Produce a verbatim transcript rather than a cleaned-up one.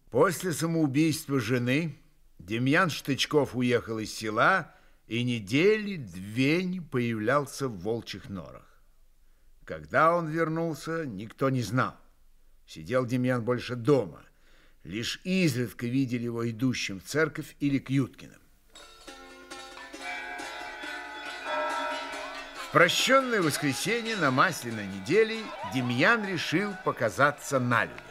После самоубийства жены Демьян Штычков уехал из села и недели две не появлялся в Волчьих Норах. Когда он вернулся, никто не знал. Сидел Демьян больше дома. Лишь изредка видели его идущим в церковь или к Юткиным. В прощенное воскресенье на Масляной неделе Демьян решил показаться на людях.